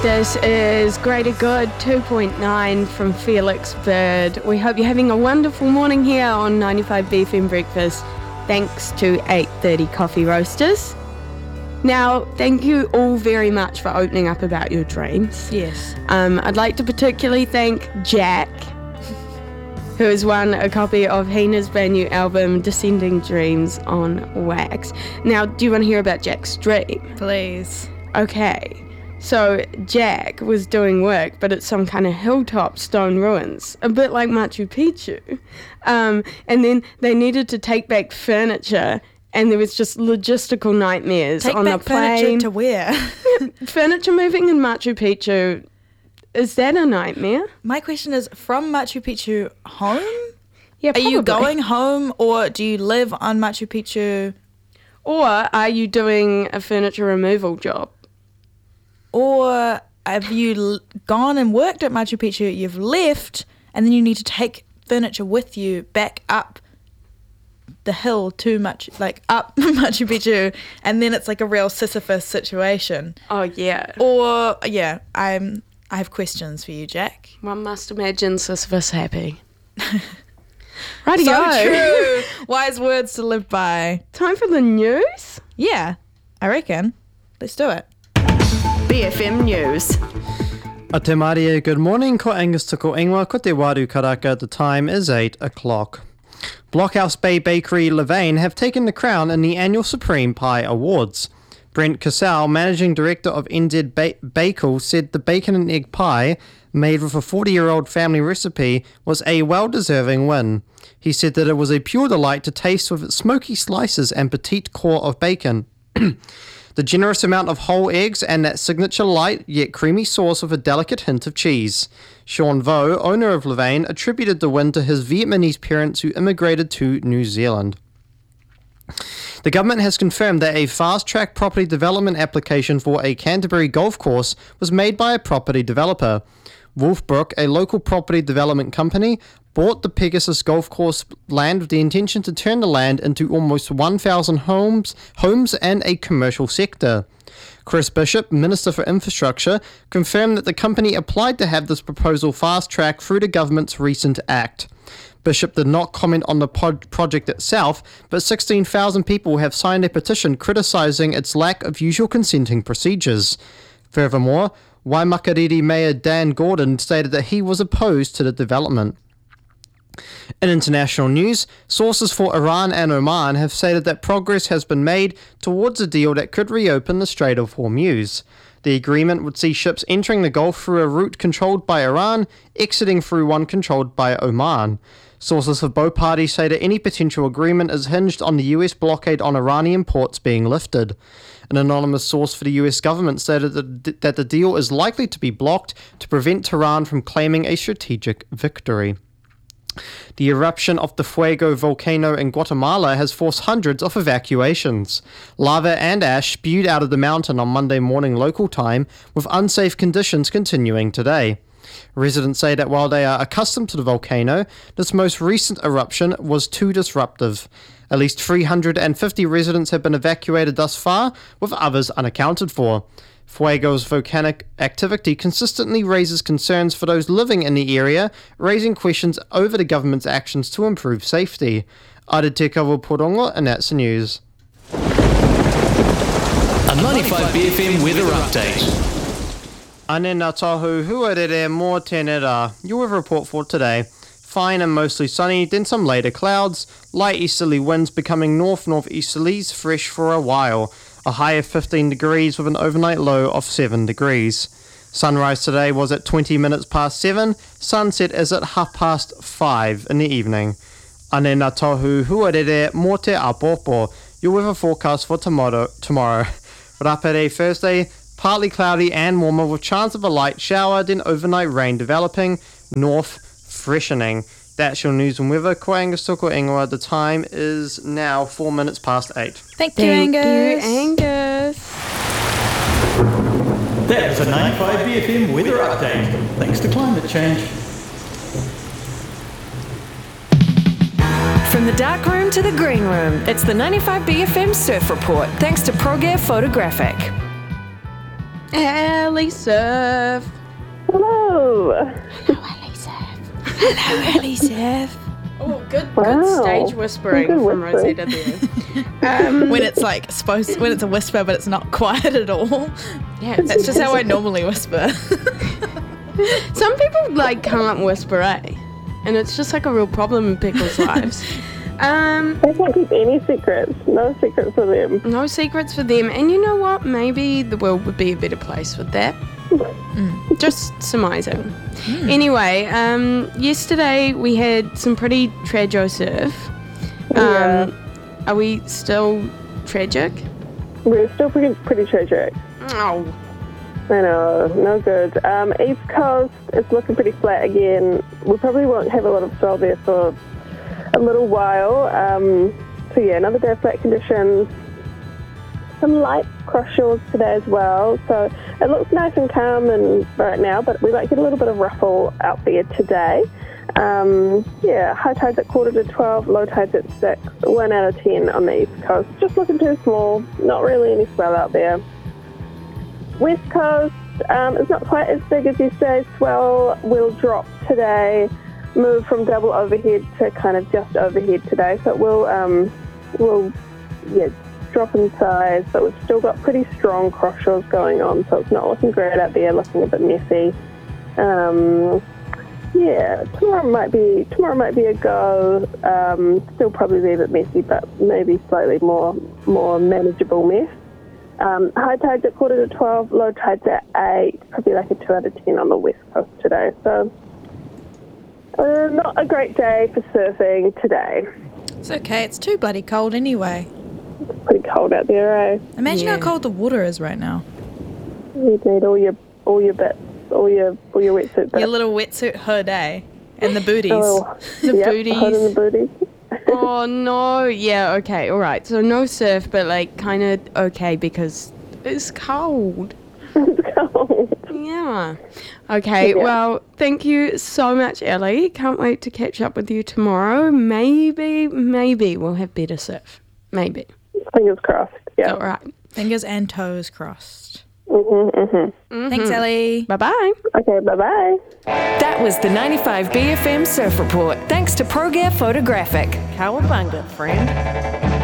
This is Greater Good 2.9 from Felix Bird. We hope you're having a wonderful morning here on 95 BFM Breakfast, thanks to 8:30 Coffee Roasters. Now, thank you all very much for opening up about your dreams. Yes. I'd like to particularly thank Jack, who has won a copy of Hina's brand new album, Descending Dreams, on wax. Now, do you want to hear about Jack's dream? Please. Okay. So Jack was doing work, but at some kind of hilltop stone ruins, a bit like Machu Picchu. And then they needed to take back furniture, and there was just logistical nightmares on the plane. Take back furniture to where? Furniture moving in Machu Picchu, is that a nightmare? My question is, from Machu Picchu home? Yeah, probably. Are you going home, or do you live on Machu Picchu? Or are you doing a furniture removal job? Or have you gone and worked at Machu Picchu, you've left, and then you need to take furniture with you back up the hill up Machu Picchu, and then it's like a real Sisyphus situation. Oh, yeah. Or, yeah, I have questions for you, Jack. One must imagine Sisyphus happy. Rightio. So true. Wise words to live by. Time for the news? Yeah, I reckon. Let's do it. BFM News. A te Maria, good morning. Ko Angus tuko ingoa, ko te waru karaka. The time is 8 o'clock. Blockhouse Bay Bakery Levain have taken the crown in the annual Supreme Pie Awards. Brent Cassell, managing director of NZ Bakel, said the bacon and egg pie, made with a 40-year-old family recipe, was a well-deserving win. He said that it was a pure delight to taste with its smoky slices and petite core of bacon. The generous amount of whole eggs and that signature light yet creamy sauce with a delicate hint of cheese. Sean Vo, owner of Levain, attributed the win to his Vietnamese parents who immigrated to New Zealand. The government has confirmed that a fast-track property development application for a Canterbury golf course was made by a property developer. Wolfbrook, a local property development company, bought the Pegasus golf course land with the intention to turn the land into almost 1,000 homes and a commercial sector. Chris Bishop, Minister for Infrastructure, confirmed that the company applied to have this proposal fast-tracked through the government's recent act. Bishop did not comment on the project itself, but 16,000 people have signed a petition criticising its lack of usual consenting procedures. Furthermore, Waimakariri Mayor Dan Gordon stated that he was opposed to the development. In international news, sources for Iran and Oman have stated that progress has been made towards a deal that could reopen the Strait of Hormuz. The agreement would see ships entering the Gulf through a route controlled by Iran, exiting through one controlled by Oman. Sources for both parties say that any potential agreement is hinged on the US blockade on Iranian ports being lifted. An anonymous source for the US government stated that the deal is likely to be blocked to prevent Tehran from claiming a strategic victory. The eruption of the Fuego volcano in Guatemala has forced hundreds of evacuations. Lava and ash spewed out of the mountain on Monday morning local time, with unsafe conditions continuing today. Residents say that while they are accustomed to the volcano, this most recent eruption was too disruptive. At least 350 residents have been evacuated thus far, with others unaccounted for. Fuego's volcanic activity consistently raises concerns for those living in the area, raising questions over the government's actions to improve safety. Aere te kawa porongo, and that's the news. A 95 BFM weather update. Ane ngā tohu huarere mō tēnei rā. Your weather report for today. Fine and mostly sunny, then some later clouds. Light easterly winds becoming north-northeasterlies, fresh for a while. A high of 15 degrees with an overnight low of 7 degrees. Sunrise today was at 20 minutes past 7. Sunset is at 5:30 in the evening. Ane ngā tohu huarere mō te apopo. Your weather forecast for tomorrow. Rapere Thursday, partly cloudy and warmer with chance of a light shower, then overnight rain developing, north freshening. That's your news and weather. Ko Angus toko ingoa. The time is now 4 minutes past 8. Thank you, Angus. That was a 95 BFM weather update. Thanks to climate change. From the dark room to the green room, it's the 95 BFM Surf Report, thanks to ProGear Photographic. Ellie Surf. Hello. Hello, Ellie Seth. Oh, good Wow. stage whispering Good from whisper. Rosetta there. When it's like when it's a whisper, but it's not quiet at all. Yeah, That's just how I normally whisper. some people like can't whisper, and it's just like a real problem in people's lives. They can't keep any secrets. No secrets for them. No secrets for them, and you know what? Maybe the world would be a better place with that. Just surmising. Anyway, yesterday we had some pretty trago surf. Yeah. Are we still tragic? We're still pretty tragic. Oh. I know, no good. East Coast, it's looking pretty flat again. We probably won't have a lot of swell there for a little while. So yeah, another day of flat conditions. Some light cross shores today as well. So it looks nice and calm and right now, but we might get a little bit of ruffle out there today. Yeah, high tides at 11:45, low tides at 6, 1 out of 10 on the East Coast. Just looking too small, not really any swell out there. West Coast, it's not quite as big as yesterday. Swell will drop today, move from double overhead to kind of just overhead today. So it will drop in size, but we've still got pretty strong cross shores going on, so it's not looking great out there, looking a bit messy. Tomorrow might be a go. Still probably be a bit messy, but maybe slightly more manageable mess. High tides at 11:45, low tides at 8, probably like a 2 out of 10 on the west coast today. So not a great day for surfing today. It's okay. It's too bloody cold anyway. It's pretty cold out there, eh? Imagine Yeah. how cold the water is right now. You'd need all your bits, all your wetsuit bits. Your little wetsuit hood, eh? And the booties. Oh, The yep, booties. hood and the booties. Oh no. Yeah. Okay. All right. So no surf, but like kind of okay because it's cold. It's cold. Yeah. Okay. Yeah. Well, thank you so much, Ellie. Can't wait to catch up with you tomorrow. Maybe we'll have better surf. Maybe. Fingers crossed. Yeah. All right. Fingers and toes crossed. Mm-hmm. Thanks, Ellie. Bye bye. Okay, bye-bye. That was the 95 BFM Surf Report. Thanks to ProGear Photographic. Cowabunga, friend.